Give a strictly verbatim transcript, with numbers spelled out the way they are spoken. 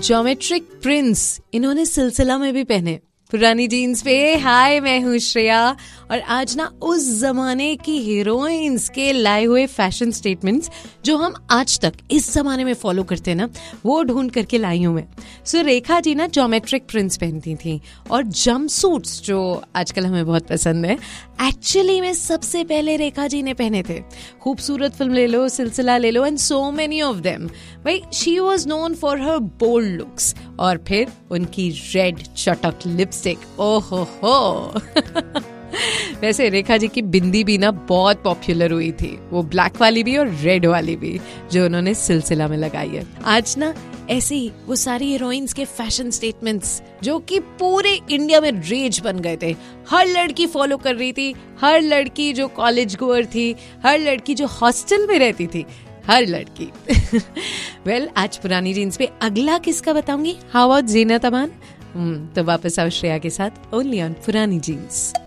Geometric prints इन्होंने सिलसिला में भी पहने पुरानी जीन्स पे। हाय, मैं हूँ श्रेया और आज ना उस जमाने की हीरोइंस के लाए हुए फैशन स्टेटमेंट्स जो हम आज तक इस जमाने में फॉलो करते हैं ना, वो ढूंढ करके लाई हूँ मैं। सो रेखा जी ना ज्योमेट्रिक प्रिंट्स पहनती थी और जंपसूट्स जो आजकल हमें बहुत पसंद है, एक्चुअली में सबसे पहले रेखा जी ने पहने थे। खूबसूरत फिल्म ले लो, सिलसिला ले लो, and so many of them. भाई, she was known for her bold looks और फिर उनकी रेड चटक लिपस्टिक, ओहो हो। वैसे रेखा जी की बिंदी भी ना बहुत पॉपुलर हुई थी, वो ब्लैक वाली भी और रेड वाली भी, जो उन्होंने सिलसिला में लगाई है। आज ना ऐसे ही वो सारी हीरोइंस के फैशन स्टेटमेंट्स जो कि पूरे इंडिया में रेज बन गए थे, हर लड़की फॉलो कर रही थी, हर लड़की जो कॉलेज गोअर थी, हर लड़की जो हॉस्टल में रहती थी, हर लड़की। वेल well, आज पुरानी जीन्स पे अगला किसका बताऊंगी, हाउ अबाउट ज़ीनत अमान। तो वापस आओ श्रेया के साथ ओनली ऑन पुरानी जीन्स।